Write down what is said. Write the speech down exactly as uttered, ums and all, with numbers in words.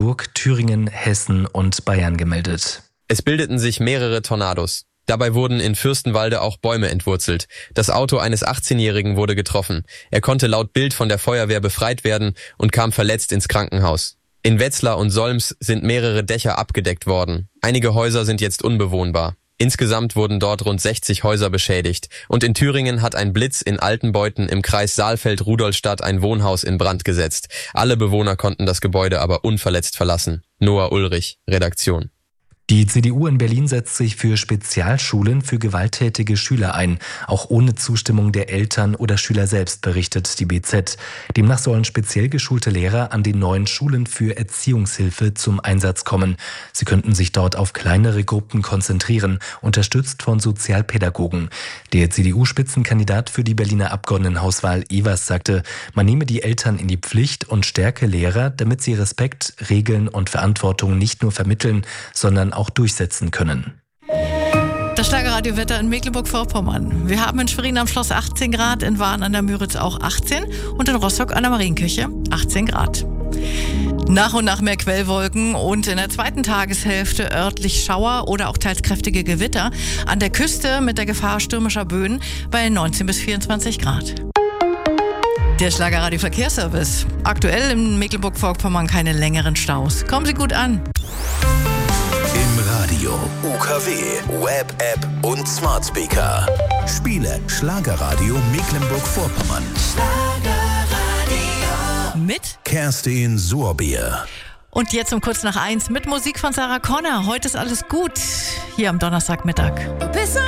Brandenburg, Thüringen, Hessen und Bayern gemeldet. Es bildeten sich mehrere Tornados. Dabei wurden in Fürstenwalde auch Bäume entwurzelt. Das Auto eines achtzehnjährigen wurde getroffen. Er konnte laut Bild von der Feuerwehr befreit werden und kam verletzt ins Krankenhaus. In Wetzlar und Solms sind mehrere Dächer abgedeckt worden. Einige Häuser sind jetzt unbewohnbar. Insgesamt wurden dort rund sechzig Häuser beschädigt. Und in Thüringen hat ein Blitz in Altenbeuten im Kreis Saalfeld-Rudolstadt ein Wohnhaus in Brand gesetzt. Alle Bewohner konnten das Gebäude aber unverletzt verlassen. Noah Ulrich, Redaktion. Die C D U in Berlin setzt sich für Spezialschulen für gewalttätige Schüler ein, auch ohne Zustimmung der Eltern oder Schüler selbst, berichtet die B Z. Demnach sollen speziell geschulte Lehrer an den neuen Schulen für Erziehungshilfe zum Einsatz kommen. Sie könnten sich dort auf kleinere Gruppen konzentrieren, unterstützt von Sozialpädagogen. Der C D U-Spitzenkandidat für die Berliner Abgeordnetenhauswahl Evers sagte, man nehme die Eltern in die Pflicht und stärke Lehrer, damit sie Respekt, Regeln und Verantwortung nicht nur vermitteln, sondern auch durchsetzen können. Das Schlagerradiowetter in Mecklenburg-Vorpommern. Wir haben in Schwerin am Schloss achtzehn Grad, in Waren an der Müritz auch achtzehn und in Rostock an der Marienkirche achtzehn Grad. Nach und nach mehr Quellwolken und in der zweiten Tageshälfte örtlich Schauer oder auch teils kräftige Gewitter. An der Küste mit der Gefahr stürmischer Böen bei neunzehn bis vierundzwanzig Grad. Der Schlagerradio-Verkehrsservice. Aktuell in Mecklenburg-Vorpommern keine längeren Staus. Kommen Sie gut an. Im Radio, U K W, Web-App und Smart Speaker. Spiele Schlagerradio Mecklenburg-Vorpommern. Schlagerradio. Mit Kerstin Sorbier. Und jetzt um kurz nach eins mit Musik von Sarah Connor. Heute ist alles gut. Hier am Donnerstagmittag. Bis